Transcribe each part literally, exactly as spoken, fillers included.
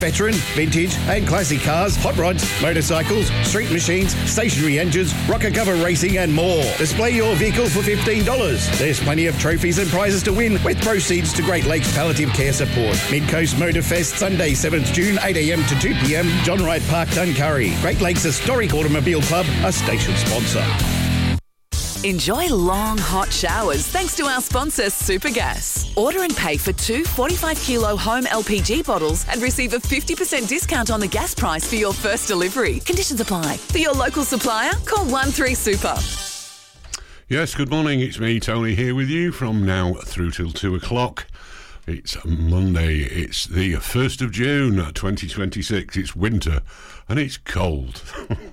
Veteran, vintage and classic cars, hot rods, motorcycles, street machines, stationary engines, rocker cover racing and more. Display your vehicle for fifteen dollars. There's plenty of trophies and prizes to win with proceeds to Great Lakes Palliative Care Support. Mid-Coast Motor Fest, Sunday seventh June, eight a m to two p m, John Wright Park, Tuncurry. Great Lakes Historic Automobile Club, a station sponsor. Enjoy long, hot showers thanks to our sponsor, Supergas. Order and pay for two forty-five kilo home L P G bottles and receive a fifty percent discount on the gas price for your first delivery. Conditions apply. For your local supplier, call one three super. Yes, good morning. It's me, Tony, here with you from now through till two o'clock. It's Monday. It's the first of June, twenty twenty-six. It's winter and it's cold.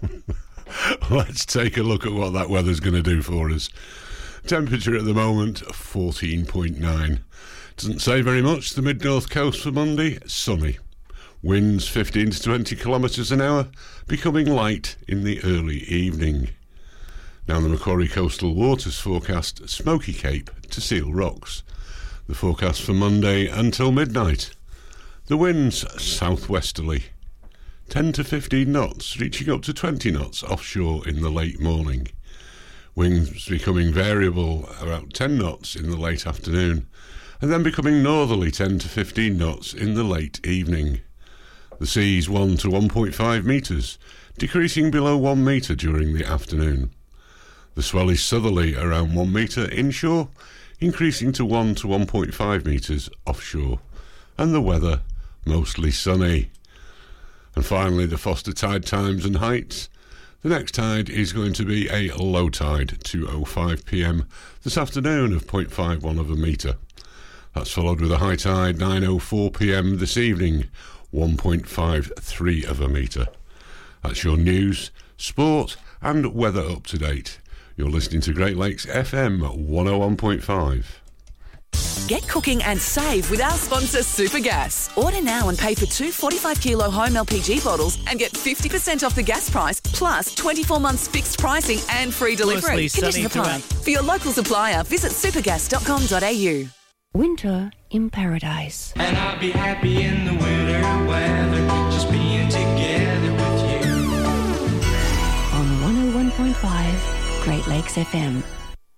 Let's take a look at what that weather's going to do for us. Temperature at the moment, fourteen point nine. Doesn't say very much. The mid-north coast for Monday, sunny. Winds fifteen to twenty kilometres an hour, becoming light in the early evening. Now the Macquarie Coastal Waters forecast Smoky Cape to Seal Rocks. The forecast for Monday until midnight. The winds southwesterly. ten to fifteen knots, reaching up to twenty knots offshore in the late morning. Winds becoming variable, about ten knots in the late afternoon, and then becoming northerly ten to fifteen knots in the late evening. The seas one to one point five metres, decreasing below one metre during the afternoon. The swell is southerly around one metre inshore, increasing to one to one point five metres offshore, and the weather mostly sunny. And finally, the Foster tide times and heights. The next tide is going to be a low tide, two oh five p m this afternoon of zero point five one of a metre. That's followed with a high tide, nine oh four p m this evening, one point five three of a metre. That's your news, sport and weather up to date. You're listening to Great Lakes F M one oh one point five. Get cooking and save with our sponsor, Supergas. Order now and pay for two forty-five kilo home L P G bottles and get fifty percent off the gas price, plus twenty-four months fixed pricing and free delivery. Mostly Conditions apply. For your local supplier, visit supergas dot com dot a u. Winter in Paradise. And I'll be happy in the winter weather, just being together with you. On one oh one point five, Great Lakes F M.